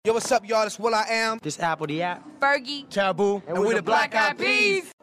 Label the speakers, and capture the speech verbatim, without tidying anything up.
Speaker 1: Yo, what's up, y'all? It's Will I Am.
Speaker 2: This Apple the App.
Speaker 3: Fergie.
Speaker 2: Taboo.
Speaker 1: And, and we the Black Eyed Peas.